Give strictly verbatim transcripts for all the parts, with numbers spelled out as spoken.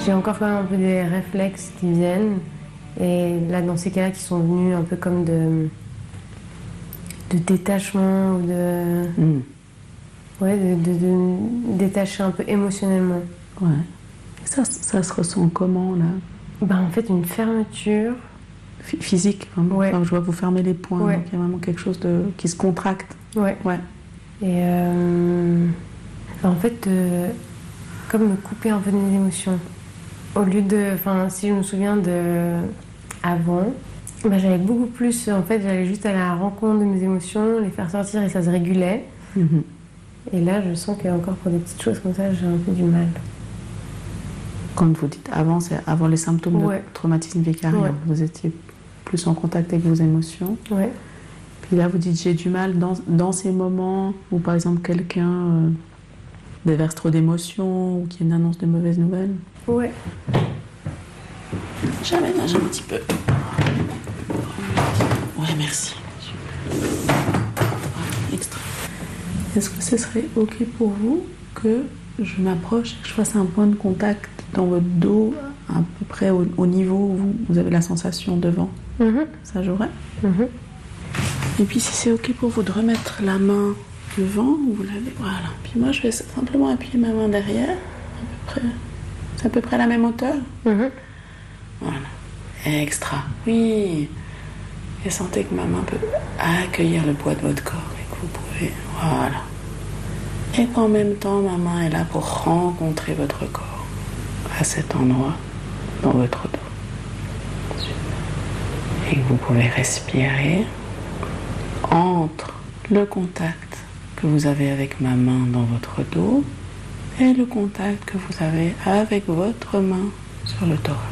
J'ai encore quand même un peu des réflexes qui viennent. Et là, dans ces cas-là, qui sont venus un peu comme de, de détachement ou de... Mmh. Ouais, de, de, de détacher un peu émotionnellement. Ouais. Ça, ça se ressent comment, là? Ben, en fait, une fermeture. F- physique, vraiment. Ouais. Enfin, je vois vous fermer les poings, Ouais. donc il y a vraiment quelque chose de... qui se contracte. Ouais. Ouais. Et euh, ben, en fait, euh, comme me couper un peu de mes émotions. Au lieu de... Enfin, si je me souviens de... Avant, ben, j'allais beaucoup plus... En fait, j'allais juste à la rencontre de mes émotions, les faire sortir et ça se régulait. Mmh. Et là, je sens qu'encore pour des petites choses comme ça, j'ai un peu du mal. Quand vous dites avant, c'est avant les symptômes Ouais. de traumatisme vicarieux. Ouais. Vous étiez plus en contact avec vos émotions. Ouais. Puis là, vous dites j'ai du mal dans, dans ces moments où, par exemple, quelqu'un euh, déverse trop d'émotions ou qu'il y a une annonce de mauvaises nouvelles. Ouais. J'aménage un petit peu. Ouais, merci. Extra. Est-ce que ce serait OK pour vous que je m'approche et que je fasse un point de contact dans votre dos, à peu près au, au niveau où vous, vous avez la sensation devant? Mm-hmm. Ça jouerait? Mm-hmm. Et puis si c'est OK pour vous de remettre la main devant, vous l'avez, voilà. Puis moi je vais simplement appuyer ma main derrière, à peu près. C'est à peu près la même hauteur? Mm-hmm. Voilà. Extra. Oui. Et sentez que ma main peut accueillir le poids de votre corps et que vous pouvez, voilà. Et qu'en même temps, ma main est là pour rencontrer votre corps à cet endroit, dans votre dos. Et que vous pouvez respirer entre le contact que vous avez avec ma main dans votre dos et le contact que vous avez avec votre main sur le thorax.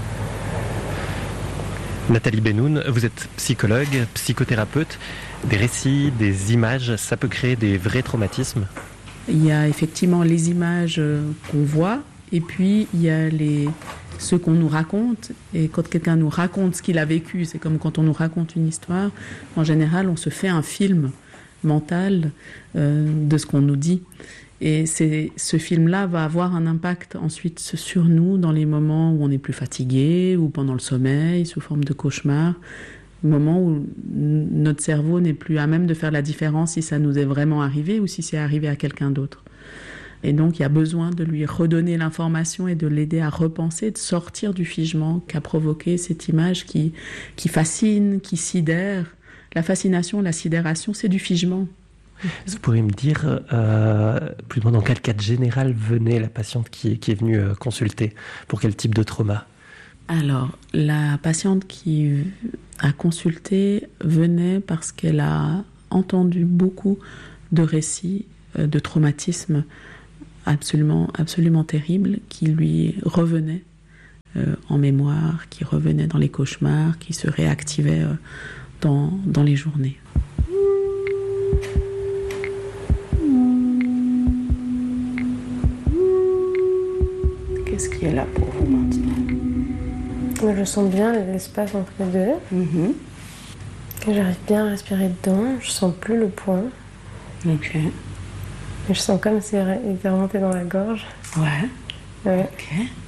Nathalie Benoun, vous êtes psychologue, psychothérapeute. Des récits, des images, ça peut créer des vrais traumatismes? Il y a effectivement les images qu'on voit, et puis il y a les, ceux qu'on nous raconte. Et quand quelqu'un nous raconte ce qu'il a vécu, c'est comme quand on nous raconte une histoire, en général on se fait un film mental euh, de ce qu'on nous dit. Et c'est, ce film-là va avoir un impact ensuite sur nous dans les moments où on est plus fatigué, ou pendant le sommeil, sous forme de cauchemar. Moment où notre cerveau n'est plus à même de faire la différence si ça nous est vraiment arrivé ou si c'est arrivé à quelqu'un d'autre. Et donc, il y a besoin de lui redonner l'information et de l'aider à repenser, de sortir du figement qu'a provoqué cette image qui, qui fascine, qui sidère. La fascination, la sidération, c'est du figement. Vous pourriez me dire, euh, plus ou moins dans quel cadre général venait la patiente qui, qui est venue euh, consulter? Pour quel type de trauma? Alors, la patiente qui a consulté venait parce qu'elle a entendu beaucoup de récits euh, de traumatismes absolument, absolument terribles qui lui revenaient euh, en mémoire, qui revenaient dans les cauchemars, qui se réactivaient euh, dans, dans les journées. Qu'est-ce qui est là pour vous maintenant? Je sens bien l'espace entre les deux. Mm-hmm. J'arrive bien à respirer dedans. Je sens plus le poing. Ok. Mais je sens comme si il était remonté dans la gorge. Ouais. Ouais. Ok.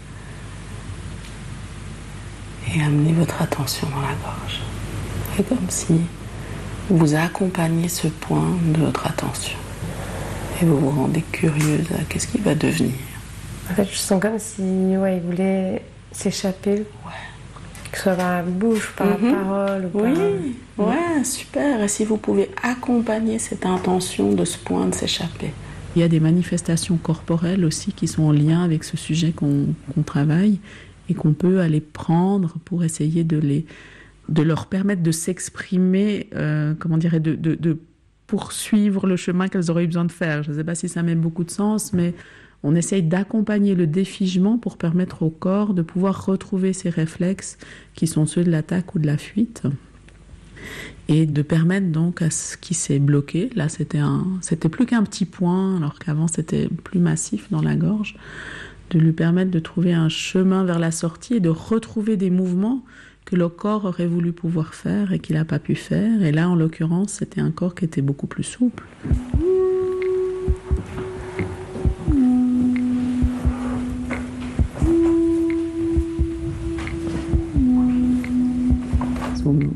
Et amenez votre attention dans la gorge. C'est comme si vous accompagnez ce point de votre attention. Et vous vous rendez curieuse à qu'est-ce qui va devenir. En fait, je sens comme si ouais, il voulait s'échapper. Ouais. Que ce soit par la bouche, par Mm-hmm. la parole. Ou Oui, par... ouais, super. Et si vous pouvez accompagner cette intention de ce point de s'échapper. Il y a des manifestations corporelles aussi qui sont en lien avec ce sujet qu'on, qu'on travaille et qu'on peut aller prendre pour essayer de, les, de leur permettre de s'exprimer, euh, comment dirais, de, de, de poursuivre le chemin qu'elles auraient eu besoin de faire. Je ne sais pas si ça met beaucoup de sens, mais on essaye d'accompagner le défigement pour permettre au corps de pouvoir retrouver ses réflexes qui sont ceux de l'attaque ou de la fuite. Et de permettre donc à ce qui s'est bloqué, là c'était, un, c'était plus qu'un petit point, alors qu'avant c'était plus massif dans la gorge, de lui permettre de trouver un chemin vers la sortie et de retrouver des mouvements que le corps aurait voulu pouvoir faire et qu'il n'a pas pu faire. Et là, en l'occurrence, c'était un corps qui était beaucoup plus souple.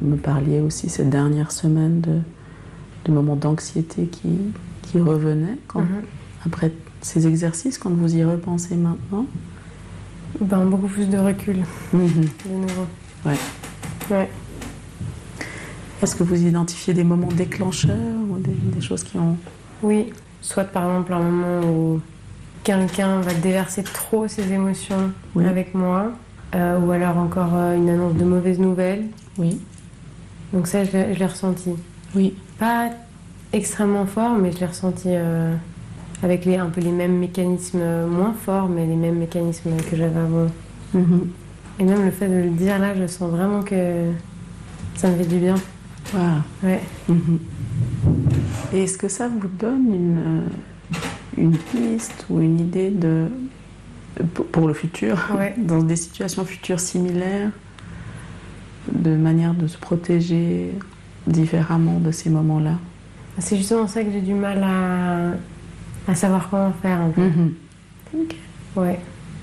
me parliez aussi cette dernière semaine de, de moments d'anxiété qui, qui revenaient quand, mm-hmm. après ces exercices, quand vous y repensez maintenant. Ben, beaucoup plus de recul, mm-hmm. de nouveau. Ouais. Ouais. Est-ce que vous identifiez des moments déclencheurs ou des, des choses qui ont... Oui, soit par exemple un moment où quelqu'un va déverser trop ses émotions oui. avec moi, euh, ou alors encore euh, une annonce de mauvaises nouvelles. Oui. Donc ça, je l'ai, je l'ai ressenti. Oui. Pas extrêmement fort, mais je l'ai ressenti euh, avec les, un peu les mêmes mécanismes, moins forts, mais les mêmes mécanismes que j'avais avant. Mm-hmm. Et même le fait de le dire là, je sens vraiment que ça me fait du bien. Wow. Ouais. Mm-hmm. Et est-ce que ça vous donne une, une piste ou une idée de, pour le futur, ouais. dans des situations futures similaires, de manière de se protéger différemment de ces moments-là? C'est justement ça que j'ai du mal à, à savoir comment faire. Un peu. Mm-hmm. Okay. Ouais.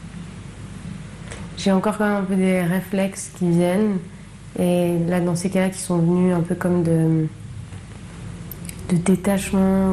J'ai encore quand même un peu des réflexes qui viennent. Et là, dans ces cas-là, qui sont venus un peu comme de, de détachement